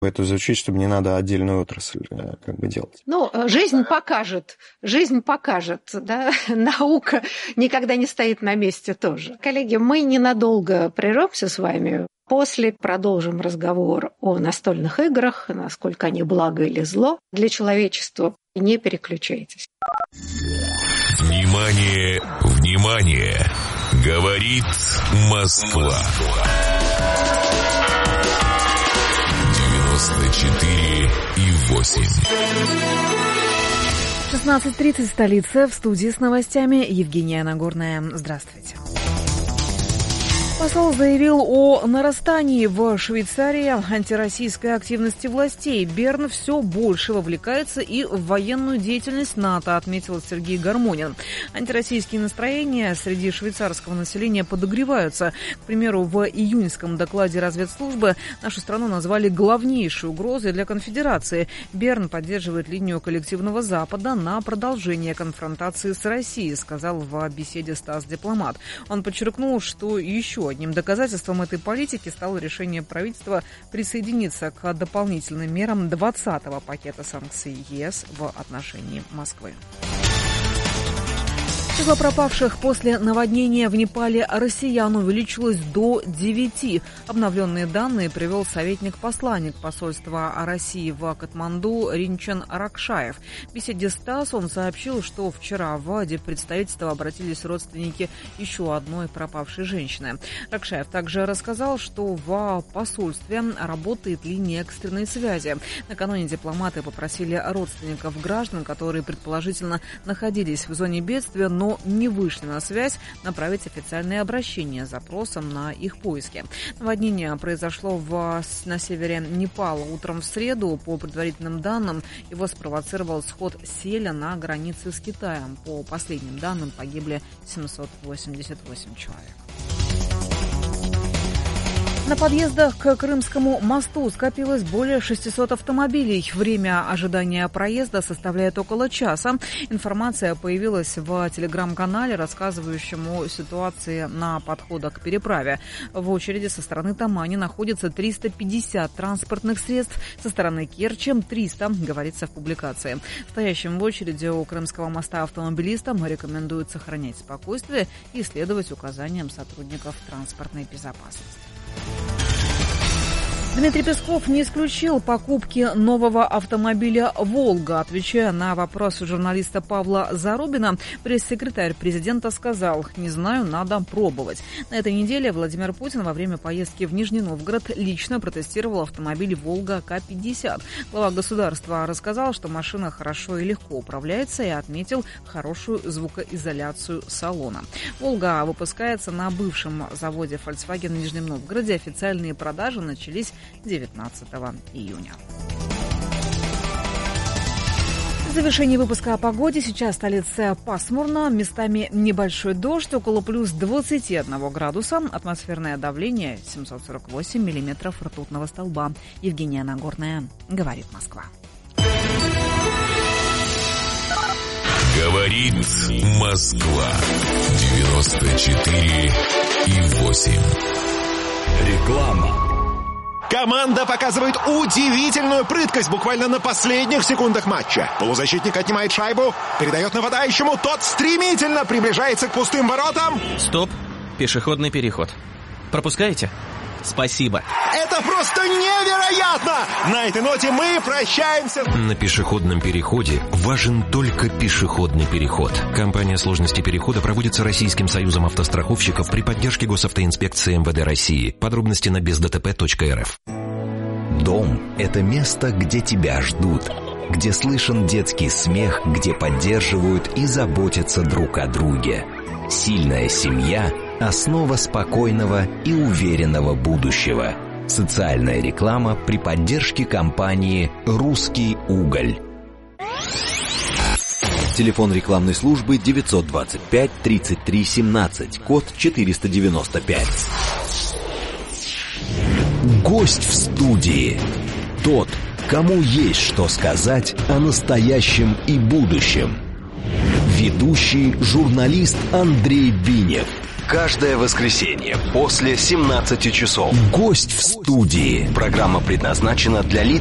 Это звучит, чтобы не надо отдельную отрасль делать. Жизнь покажет, да, наука никогда не стоит на месте тоже. Коллеги, мы ненадолго прервемся с вами. После продолжим разговор о настольных играх, насколько они благо или зло для человечества. Не переключайтесь. Внимание, внимание! Говорит Москва. 94,8. 16:30, столица, в студии с новостями Евгения Нагорная. Здравствуйте. Посол заявил о нарастании в Швейцарии антироссийской активности властей. Берн все больше вовлекается и в военную деятельность НАТО, отметил Сергей Гармонин. Антироссийские настроения среди швейцарского населения подогреваются. К примеру, в июньском докладе разведслужбы нашу страну назвали главнейшей угрозой для конфедерации. Берн поддерживает линию коллективного Запада на продолжение конфронтации с Россией, сказал в беседе Статс-дипломат. Он подчеркнул, что еще одним доказательством этой политики стало решение правительства присоединиться к дополнительным мерам 20-го пакета санкций ЕС в отношении Москвы. Число пропавших после наводнения в Непале россиян увеличилось до 9. Обновленные данные привел советник-посланник посольства России в Катманду Ринчен Ракшаев. В беседе с ТАСС он сообщил, что вчера в представительство обратились родственники еще одной пропавшей женщины. Ракшаев также рассказал, что в посольстве работает линия экстренной связи. Накануне дипломаты попросили родственников граждан, которые предположительно находились в зоне бедствия, но не вышли на связь, направить официальное обращение с запросом на их поиски. Наводнение произошло на севере Непала утром в среду. По предварительным данным, его спровоцировал сход селя на границе с Китаем. По последним данным, погибли 788 человек. На подъездах к Крымскому мосту скопилось более 600 автомобилей. Время ожидания проезда составляет около часа. Информация появилась в телеграм-канале, рассказывающем о ситуации на подходах к переправе. В очереди со стороны Тамани находится 350 транспортных средств, со стороны Керчи 300, говорится в публикации. Стоящим в очереди у Крымского моста автомобилистам рекомендуют сохранять спокойствие и следовать указаниям сотрудников транспортной безопасности. Дмитрий Песков не исключил покупки нового автомобиля «Волга». Отвечая на вопрос журналиста Павла Зарубина, пресс-секретарь президента сказал: «Не знаю, надо пробовать». На этой неделе Владимир Путин во время поездки в Нижний Новгород лично протестировал автомобиль «Волга К-50». Глава государства рассказал, что машина хорошо и легко управляется, и отметил хорошую звукоизоляцию салона. «Волга» выпускается на бывшем заводе Volkswagen в Нижнем Новгороде. Официальные продажи начались 19 июня. В завершении выпуска о погоде. Сейчас в столице пасмурно, местами небольшой дождь, около плюс 21 градуса. Атмосферное давление 748 миллиметров ртутного столба. Евгения Нагорная, говорит Москва. Говорит Москва. 94,8. Реклама. Команда показывает удивительную прыткость буквально на последних секундах матча. Полузащитник отнимает шайбу, передает нападающему, тот стремительно приближается к пустым воротам. Стоп, пешеходный переход. Пропускаете? Спасибо. Это просто невероятно! На этой ноте мы прощаемся. На пешеходном переходе важен только пешеходный переход. Компания сложности перехода проводится Российским союзом автостраховщиков при поддержке Госавтоинспекции МВД России. Подробности на бездтп.рф. Дом – это место, где тебя ждут, где слышен детский смех, где поддерживают и заботятся друг о друге. Сильная семья – основа спокойного и уверенного будущего. Социальная реклама при поддержке компании «Русский уголь». Телефон рекламной службы 925 33 17, код 495. Гость в студии. Тот, кому есть что сказать о настоящем и будущем. Ведущий журналист Андрей Бинев. Каждое воскресенье после 17 часов. Гость в студии. Программа предназначена для лиц